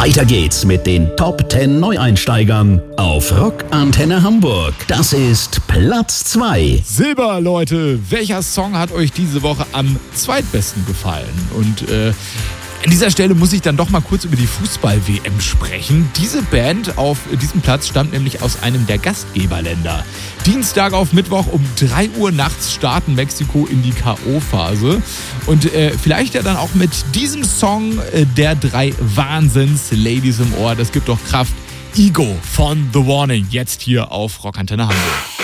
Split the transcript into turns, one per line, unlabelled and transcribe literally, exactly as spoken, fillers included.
Weiter geht's mit den Top zehn Neueinsteigern auf Rock Antenne Hamburg. Das ist Platz zwei.
Silber, Leute. Welcher Song hat euch diese Woche am zweitbesten gefallen? Und äh, an dieser Stelle muss ich dann doch mal kurz über die Fußball-W M sprechen. Diese Band auf diesem Platz stammt nämlich aus einem der Gastgeberländer. Dienstag auf Mittwoch um drei Uhr nachts starten Mexiko in die K O-Phase. Und äh, vielleicht ja dann auch mit diesem Song äh, der drei Wahnsinns-Ladies im Ohr. Das gibt doch Kraft. Ego von The Warning. Jetzt hier auf Rock Antenne Hamburg.